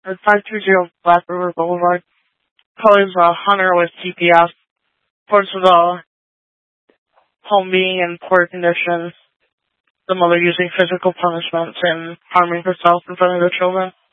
at 520 Black River Boulevard. Calling Hunter with CPS. Reports of the home being in poor condition. The mother using physical punishments and harming herself in front of the children.